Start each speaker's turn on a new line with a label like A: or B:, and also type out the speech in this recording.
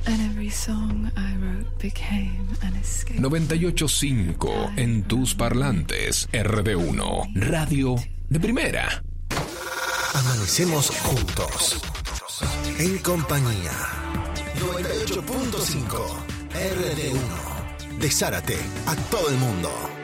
A: 98.5 en tus parlantes. RD1, radio de primera.
B: Amanecemos juntos, en compañía. 98.5 RD1, de Zárate a todo el mundo.